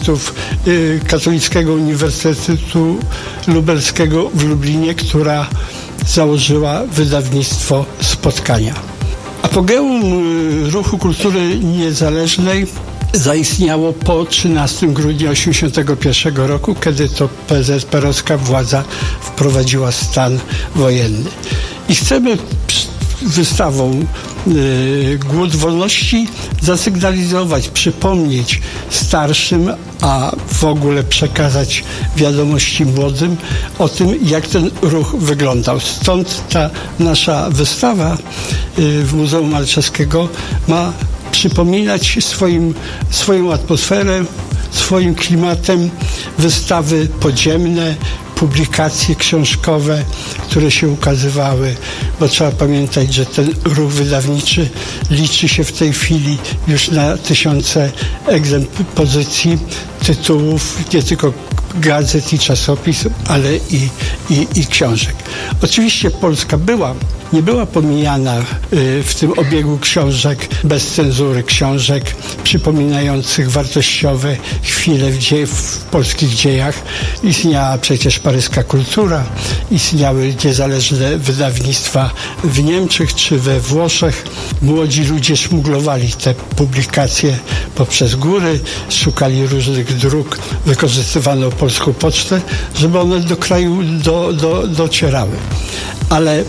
studentów Katolickiego Uniwersytetu Lubelskiego w Lublinie, która założyła wydawnictwo Spotkania. Apogeum ruchu kultury niezależnej zaistniało po 13 grudnia 1981 roku, kiedy to PZPR-owska władza wprowadziła stan wojenny. I chcemy wystawą Głód Wolności zasygnalizować, przypomnieć starszym, a w ogóle przekazać wiadomości młodym o tym, jak ten ruch wyglądał. Stąd ta nasza wystawa w Muzeum Malczewskiego ma przypominać swoją atmosferę, swoim klimatem, wystawy podziemne, publikacje książkowe, które się ukazywały, bo trzeba pamiętać, że ten ruch wydawniczy liczy się w tej chwili już na tysiące pozycji, tytułów, nie tylko gazet i czasopism, ale i książek. Oczywiście Polska nie była pomijana w tym obiegu książek bez cenzury, książek przypominających wartościowe chwile w polskich dziejach. Istniała przecież paryska kultura, istniały niezależne wydawnictwa w Niemczech czy we Włoszech. Młodzi ludzie szmuglowali te publikacje poprzez góry, szukali różnych dróg, wykorzystywano polską pocztę, żeby one do kraju docierały. Ale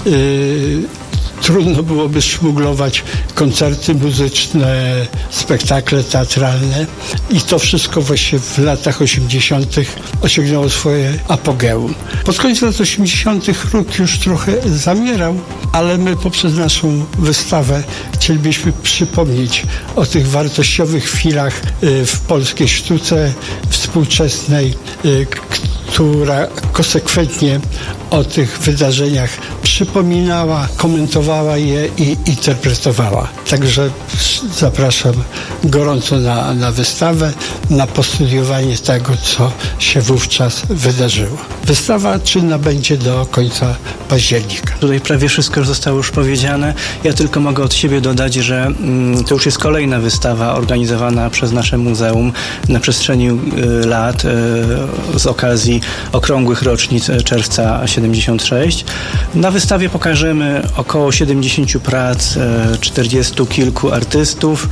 trudno byłoby szmuglować koncerty muzyczne, spektakle teatralne i to wszystko właśnie w latach 80. osiągnęło swoje apogeum. Pod koniec lat 80. ruch już trochę zamierał, ale my poprzez naszą wystawę chcielibyśmy przypomnieć o tych wartościowych chwilach w polskiej sztuce współczesnej, która konsekwentnie o tych wydarzeniach przypominała, komentowała je i interpretowała. Także zapraszam gorąco na wystawę, na postudiowanie tego, co się wówczas wydarzyło. Wystawa czynna będzie do końca października. Tutaj prawie wszystko zostało już powiedziane. Ja tylko mogę od siebie dodać, że to już jest kolejna wystawa organizowana przez nasze muzeum na przestrzeni lat z okazji okrągłych rocznic czerwca 76. Na wystawie pokażemy około 70 prac, 40 kilku artystów.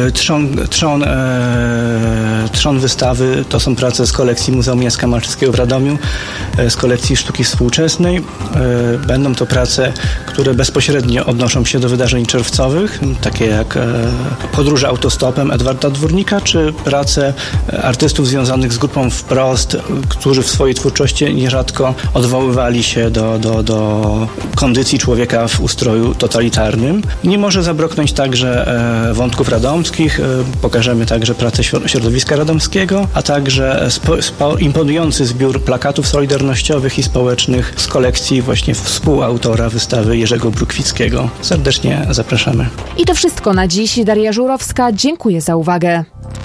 Trzon wystawy to są prace z kolekcji Muzeum Jacka Malczewskiego w Radomiu, z kolekcji sztuki współczesnej. Będą to prace, które bezpośrednio odnoszą się do wydarzeń czerwcowych, takie jak Podróże autostopem Edwarda Dwórnika, czy prace artystów związanych z grupą Wprost, którzy w swojej twórczości nierzadko odwoływali się do kondycji człowieka w ustroju totalitarnym. Nie może zabraknąć także wątków radomskich. Pokażemy także pracę środowiska radomskiego, a także imponujący zbiór plakatów solidarnościowych i społecznych z kolekcji właśnie współautora wystawy Jerzego Brukwickiego. Serdecznie zapraszamy. I to wszystko na dziś. Daria Żurowska, dziękuję za uwagę.